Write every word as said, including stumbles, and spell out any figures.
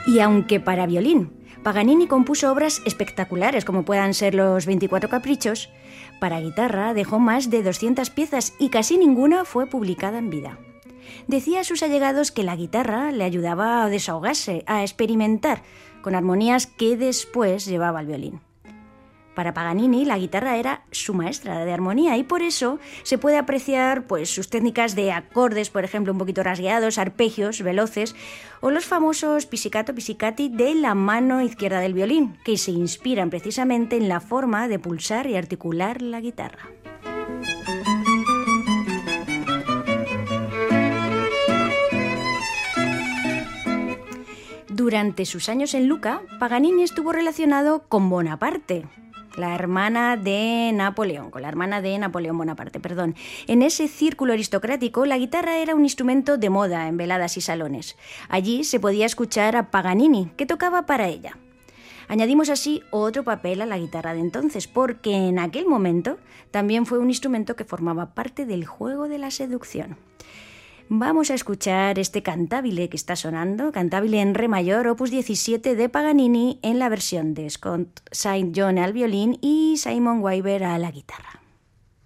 Y aunque para violín Paganini compuso obras espectaculares como puedan ser los veinticuatro caprichos, para guitarra dejó más de doscientas piezas y casi ninguna fue publicada en vida. Decía a sus allegados que la guitarra le ayudaba a desahogarse, a experimentar con armonías que después llevaba al violín. Para Paganini, la guitarra era su maestra de armonía y por eso se puede apreciar pues, sus técnicas de acordes, por ejemplo, un poquito rasgueados, arpegios veloces, o los famosos pizzicato pizzicati de la mano izquierda del violín, que se inspiran precisamente en la forma de pulsar y articular la guitarra. Durante sus años en Lucca, Paganini estuvo relacionado con Bonaparte, la hermana de Napoleón, con la hermana de Napoleón Bonaparte, perdón. En ese círculo aristocrático, la guitarra era un instrumento de moda en veladas y salones. Allí se podía escuchar a Paganini, que tocaba para ella. Añadimos así otro papel a la guitarra de entonces, porque en aquel momento también fue un instrumento que formaba parte del juego de la seducción. Vamos a escuchar este cantabile que está sonando, cantabile en re mayor, opus diecisiete de Paganini, en la versión de Scott Saint John al violín y Simon Weber a la guitarra.